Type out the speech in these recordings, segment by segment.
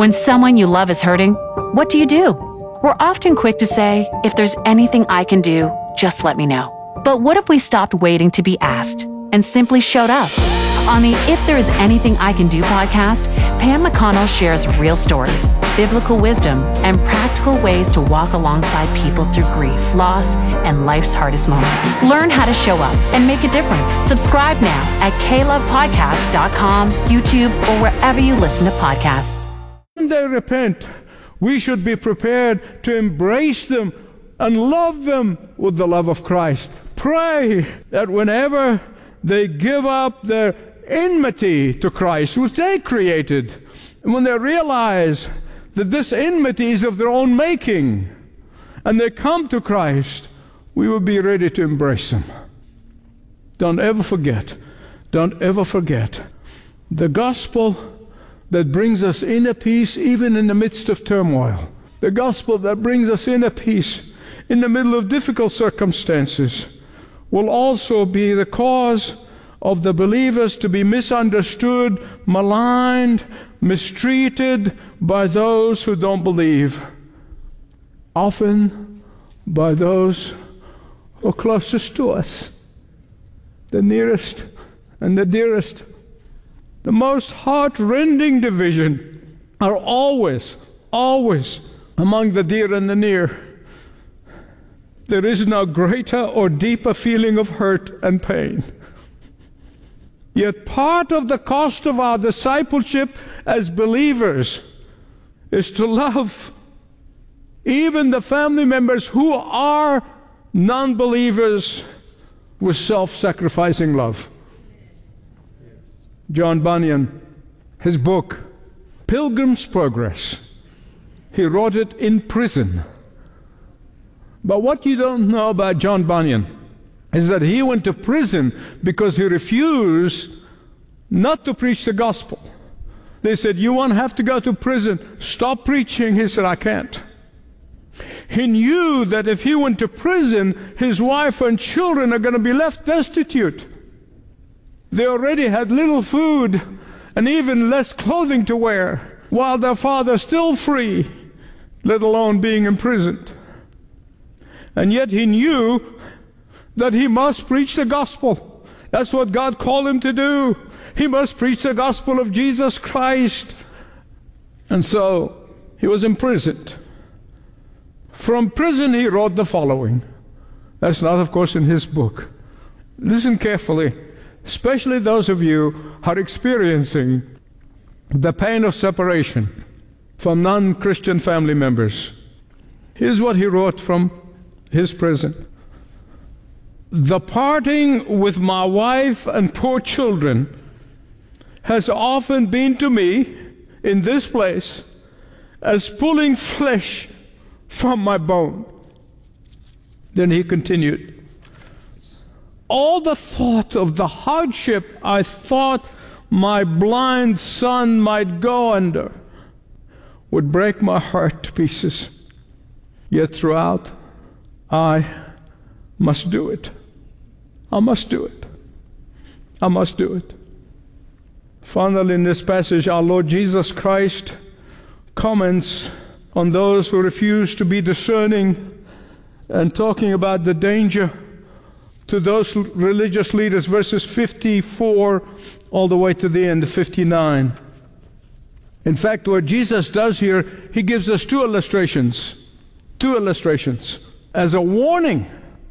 When someone you love is hurting, what do? We're often quick to say, if there's anything I can do, just let me know. But what if we stopped waiting to be asked and simply showed up? On the If There Is Anything I Can Do podcast, Pam McConnell shares real stories, biblical wisdom, and practical ways to walk alongside people through grief, loss, and life's hardest moments. Learn how to show up and make a difference. Subscribe now at klovepodcast.com, YouTube, or wherever you listen to podcasts. When they repent, we should be prepared to embrace them and love them with the love of Christ. Pray that whenever they give up their enmity to Christ, which they created, and when they realize that this enmity is of their own making, and they come to Christ, we will be ready to embrace them. Don't ever forget the gospel that brings us inner peace even in the midst of turmoil. The gospel that brings us inner peace in the middle of difficult circumstances will also be the cause of the believers to be misunderstood, maligned, mistreated by those who don't believe. Often by those who are closest to us, the nearest and the dearest. The most heart-rending division are always among the dear and the near. There is no greater or deeper feeling of hurt and pain. Yet part of the cost of our discipleship as believers is to love even the family members who are non-believers with self-sacrificing love. John Bunyan, his book, Pilgrim's Progress, he wrote it in prison. But what you don't know about John Bunyan is that he went to prison because he refused not to preach the gospel. They said, "You won't have to go to prison. Stop preaching." He said, "I can't." He knew that if he went to prison, his wife and children are going to be left destitute. They already had little food and even less clothing to wear, while their father still free, let alone being imprisoned. And yet he knew that he must preach the gospel. That's what God called him to do. He must preach the gospel of Jesus Christ. And so he was imprisoned. From prison he wrote the following. That's not, of course, in his book. Listen carefully, especially those of you who are experiencing the pain of separation from non-Christian family members. Here's what he wrote from his prison. "The parting with my wife and poor children has often been to me in this place as pulling flesh from my bone." Then he continued, "All the thought of the hardship I thought my blind son might go under would break my heart to pieces. Yet throughout, I must do it. I must do it. I must do it." Finally, in this passage, our Lord Jesus Christ comments on those who refuse to be discerning and talking about the danger to those religious leaders, verses 54 all the way to the end, 59. In fact, what Jesus does here, he gives us two illustrations as a warning.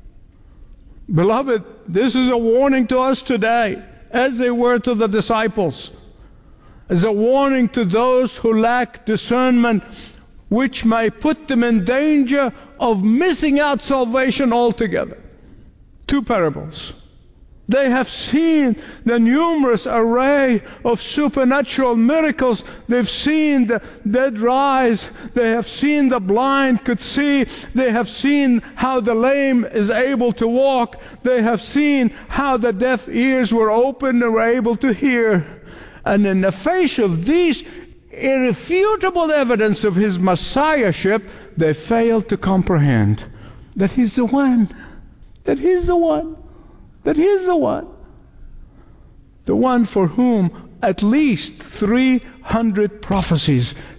Beloved, this is a warning to us today, as they were to the disciples, as a warning to those who lack discernment, which may put them in danger of missing out salvation altogether. Two parables. They have seen the numerous array of supernatural miracles. They've seen the dead rise. They have seen the blind could see. They have seen how the lame is able to walk. They have seen how the deaf ears were opened and were able to hear. And in the face of these irrefutable evidence of his messiahship, they failed to comprehend that he's the one. That he's the one. That he's the one. The one for whom at least 300 prophecies